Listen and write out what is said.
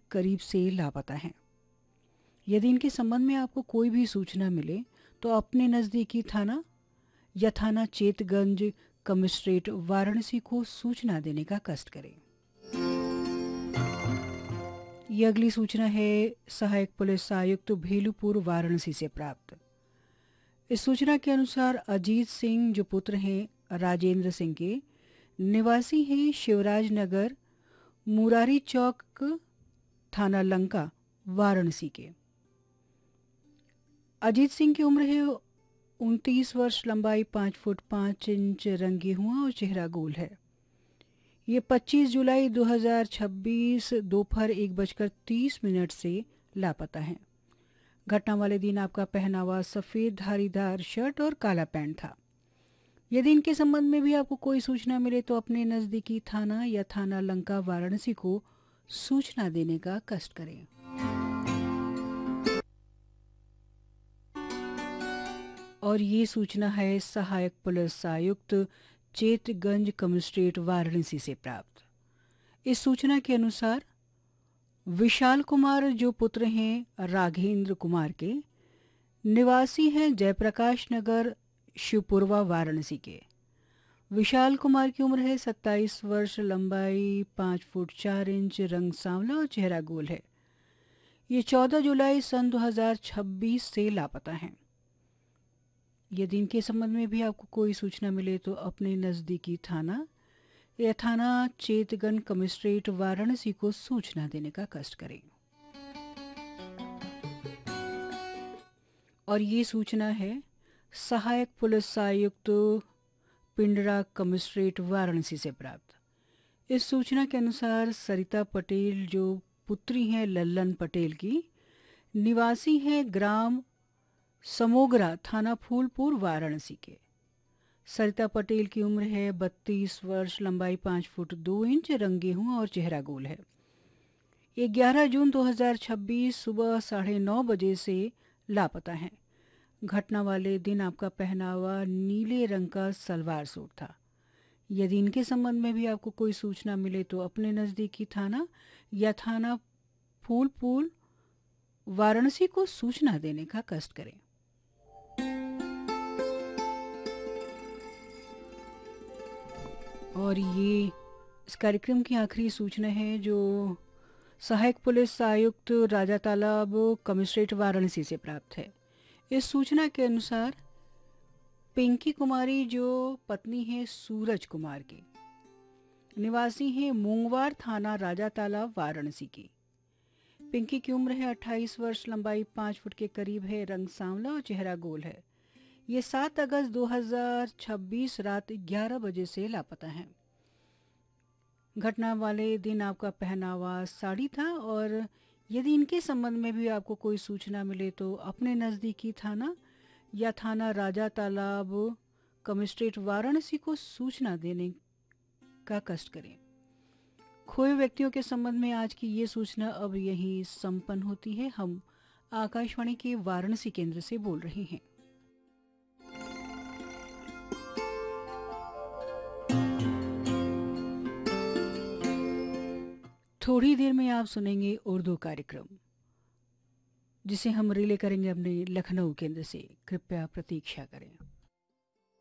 करीब से लापता हैं। यदि इनके संबंध में आपको कोई भी सूचना मिले तो अपने नज़दीकी थाना या थाना चेतगंज कमिश्नरेट वाराणसी को सूचना देने का कष्ट करें। ये अगली सूचना है सहायक पुलिस आयुक्त भेलूपुर वाराणसी से प्राप्त। इस सूचना के अनुसार अजीत सिंह जो पुत्र हैं राजेंद्र सिंह के, निवासी हैं शिवराज नगर मुरारी चौक थाना लंका वाराणसी के। अजीत सिंह की उम्र है 29 वर्ष, लंबाई 5 फुट 5 इंच, रंग गेहुआ और चेहरा गोल है। ये 25 जुलाई 2026 दोपहर 1:30 से लापता हैं। घटना वाले दिन आपका पहनावा सफ़ेद धारीदार शर्ट और काला पैंट था। यदि इनके संबंध में भी आपको कोई सूचना मिले तो अपने नज़दीकी थाना या थाना लंका वाराणसी को सूचना देने का कष्ट करें। और ये सूचना है सहायक पुलिस आयुक्त चेतगंज कमिश्नरेट वाराणसी से प्राप्त। इस सूचना के अनुसार विशाल कुमार जो पुत्र हैं राघेंद्र कुमार के, निवासी हैं जयप्रकाश नगर शिवपुरवा वाराणसी के। विशाल कुमार की उम्र है 27 वर्ष, लंबाई 5 फुट 4 इंच, रंग सांवला और चेहरा गोल है। ये 14 जुलाई सन 2026 से लापता हैं। यदि इनके संबंध में भी आपको कोई सूचना मिले तो अपने नज़दीकी थाना या थाना चेतगंज कमिश्नरेट वाराणसी को सूचना देने का कष्ट करें। और ये सूचना है सहायक पुलिस आयुक्त पिंडरा कमिश्नरेट वाराणसी से प्राप्त। इस सूचना के अनुसार सरिता पटेल जो पुत्री हैं लल्लन पटेल की, निवासी हैं ग्राम समोगरा थाना फूलपुर वाराणसी के। सरिता पटेल की उम्र है 32 वर्ष, लंबाई 5 फुट 2 इंच, रंग गेहूं और चेहरा गोल है। ये 11 जून 2026 सुबह 9:30 बजे से लापता हैं। घटना वाले दिन आपका पहनावा नीले रंग का सलवार सूट था। यदि इनके संबंध में भी आपको कोई सूचना मिले तो अपने नज़दीकी थाना या थाना फूलपुर वाराणसी को सूचना देने का कष्ट करें। और ये इस कार्यक्रम की आखिरी सूचना है जो सहायक पुलिस आयुक्त राजा तालाब कमिश्नरेट वाराणसी से प्राप्त है। इस सूचना के अनुसार पिंकी कुमारी जो पत्नी है सूरज कुमार की, निवासी हैं मूंगवार थाना राजा तालाब वाराणसी की। पिंकी की उम्र है 28 वर्ष, लंबाई 5 फुट के करीब है, रंग सांवला और चेहरा गोल है। ये 7 अगस्त 2026 रात 11 बजे से लापता हैं। घटना वाले दिन आपका पहनावा साड़ी था। और यदि इनके संबंध में भी आपको कोई सूचना मिले तो अपने नज़दीकी थाना या थाना राजा तालाब कमिश्नरेट वाराणसी को सूचना देने का कष्ट करें। खोए व्यक्तियों के संबंध में आज की ये सूचना अब यहीं संपन्न होती है। हम आकाशवाणी के वाराणसी केंद्र से बोल रहे हैं। थोड़ी देर में आप सुनेंगे उर्दू कार्यक्रम जिसे हम रिले करेंगे अपने लखनऊ केंद्र से। कृपया प्रतीक्षा करें।